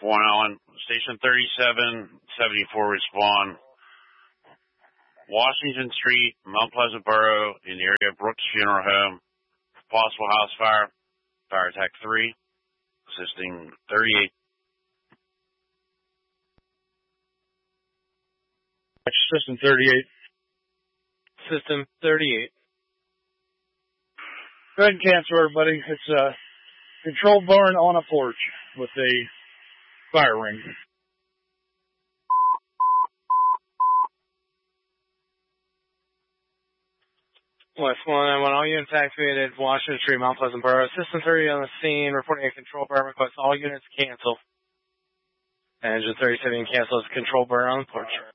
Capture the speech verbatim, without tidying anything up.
One Allen, Station thirty-seven seventy-four respond. Washington Street, Mount Pleasant Borough, in the area of Brooks Funeral Home. Possible house fire. Fire attack three. Assisting thirty-eight. System thirty-eight. System thirty-eight. Go ahead and cancel, everybody. It's a controlled burn on a porch with a fire ring. West one nine one, all units activated, Washington Street, Mount Pleasant Borough. System thirty on the scene, reporting a control burn request. All units cancel. Engine thirty-seven cancels control burn on the porch.